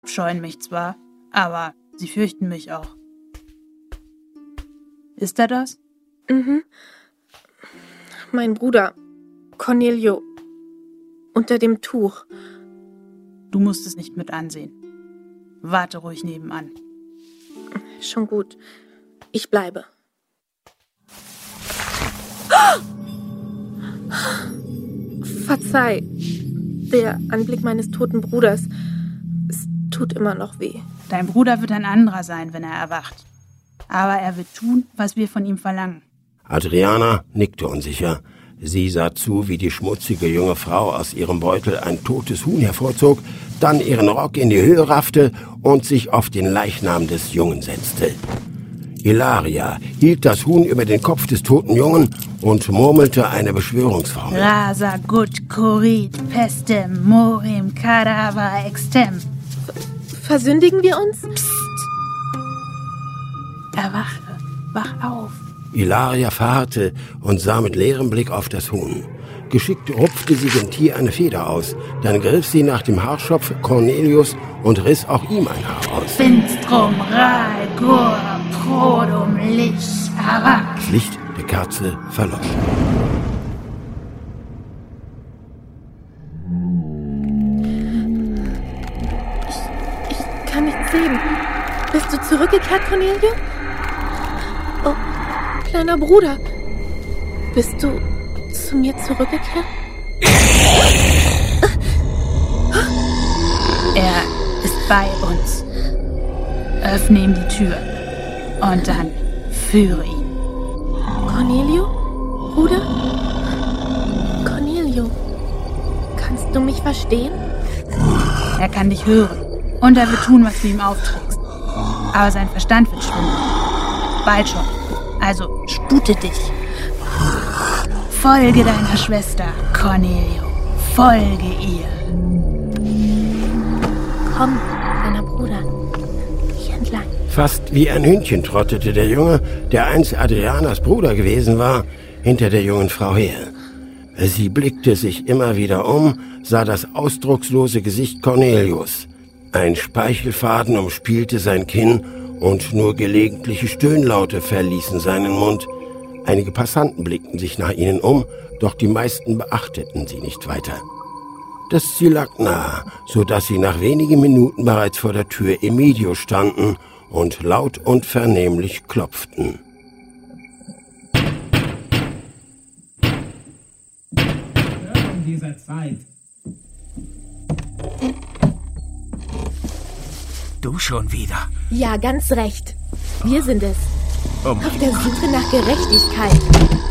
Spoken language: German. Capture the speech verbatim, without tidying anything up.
scheuen mich zwar, aber sie fürchten mich auch. Ist er das? Mhm. Mein Bruder, Cornelio, unter dem Tuch. Du musst es nicht mit ansehen. Warte ruhig nebenan. Schon gut. Ich bleibe. Verzeih. Der Anblick meines toten Bruders. Es tut immer noch weh. Dein Bruder wird ein anderer sein, wenn er erwacht. Aber er wird tun, was wir von ihm verlangen. Adriana nickte unsicher. Sie sah zu, wie die schmutzige junge Frau aus ihrem Beutel ein totes Huhn hervorzog, dann ihren Rock in die Höhe raffte und sich auf den Leichnam des Jungen setzte. Ilaria hielt das Huhn über den Kopf des toten Jungen und murmelte eine Beschwörungsformel. Rasa gut corit pestem morim cadava extem. Versündigen wir uns? Psst. Erwache, wach auf. Ilaria verharrte und sah mit leerem Blick auf das Huhn. Geschickt rupfte sie dem Tier eine Feder aus. Dann griff sie nach dem Haarschopf Cornelius und riss auch ihm ein Haar aus. Finstrum ral gur produm lich arak. Das Licht der Kerze verlosch. Ich, ich kann nichts sehen. Bist du zurückgekehrt, Cornelio? Oh, kleiner Bruder. Bist du zu mir zurückgekehrt? Er ist bei uns. Öffne ihm die Tür und dann führe ihn. Cornelio? Bruder? Cornelio, kannst du mich verstehen? Er kann dich hören und er wird tun, was du ihm aufträgst. Aber sein Verstand wird schwimmen. Bald schon. Also spute dich. Folge deiner Schwester, Cornelio. Folge ihr. Komm, kleiner Bruder. Hier entlang. Fast wie ein Hündchen trottete der Junge, der einst Adrianas Bruder gewesen war, hinter der jungen Frau her. Sie blickte sich immer wieder um, sah das ausdruckslose Gesicht Cornelius. Ein Speichelfaden umspielte sein Kinn und nur gelegentliche Stöhnlaute verließen seinen Mund. Einige Passanten blickten sich nach ihnen um, doch die meisten beachteten sie nicht weiter. Das Ziel lag nahe, so dass sie nach wenigen Minuten bereits vor der Tür Emidio standen und laut und vernehmlich klopften. In dieser Zeit. Du schon wieder. Ja, ganz recht. Wir sind es. Oh mein Auf der Gott. Suche nach Gerechtigkeit.